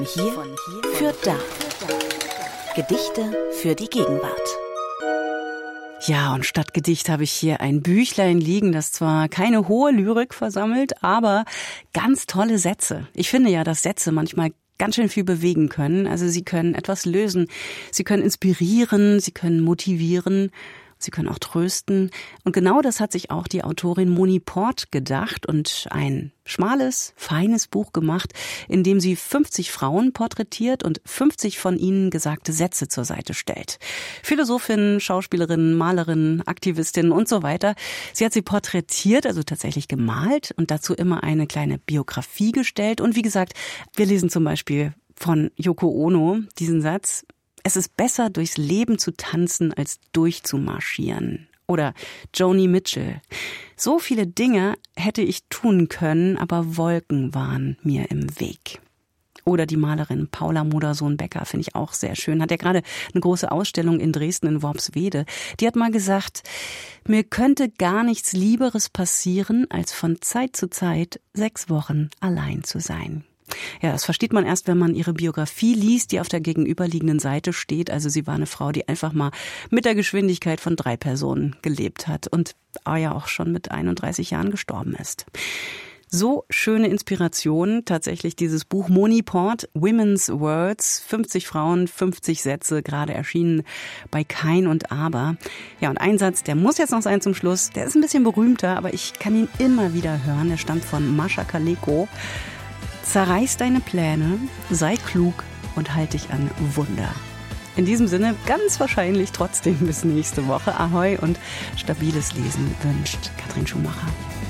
Hier für da. Gedichte für die Gegenwart. Ja, und statt Gedicht habe ich hier ein Büchlein liegen, das zwar keine hohe Lyrik versammelt, aber ganz tolle Sätze. Ich finde ja, dass Sätze manchmal ganz schön viel bewegen können. Also sie können etwas lösen, sie können inspirieren, sie können motivieren, sie können auch trösten. Und genau das hat sich auch die Autorin Moni Port gedacht und ein schmales, feines Buch gemacht, in dem sie 50 Frauen porträtiert und 50 von ihnen gesagte Sätze zur Seite stellt. Philosophinnen, Schauspielerinnen, Malerinnen, Aktivistinnen und so weiter. Sie hat sie porträtiert, also tatsächlich gemalt und dazu immer eine kleine Biografie gestellt. Und wie gesagt, wir lesen zum Beispiel von Yoko Ono diesen Satz: Es ist besser, durchs Leben zu tanzen, als durchzumarschieren. Oder Joni Mitchell: So viele Dinge hätte ich tun können, aber Wolken waren mir im Weg. Oder die Malerin Paula Modersohn-Becker, finde ich auch sehr schön. Hat ja gerade eine große Ausstellung in Dresden in Worpswede. Die hat mal gesagt: Mir könnte gar nichts Lieberes passieren, als von Zeit zu Zeit 6 Wochen allein zu sein. Ja, das versteht man erst, wenn man ihre Biografie liest, die auf der gegenüberliegenden Seite steht. Also sie war eine Frau, die einfach mal mit der Geschwindigkeit von 3 Personen gelebt hat und ja auch schon mit 31 Jahren gestorben ist. So schöne Inspiration, tatsächlich dieses Buch Moni Port, Women's Words, 50 Frauen, 50 Sätze, gerade erschienen bei Kein und Aber. Ja, und ein Satz, der muss jetzt noch sein zum Schluss, der ist ein bisschen berühmter, aber ich kann ihn immer wieder hören. Der stammt von Mascha Kaleko. Zerreiß deine Pläne, sei klug und halt dich an Wunder. In diesem Sinne ganz wahrscheinlich trotzdem bis nächste Woche. Ahoi und stabiles Lesen wünscht Katrin Schumacher.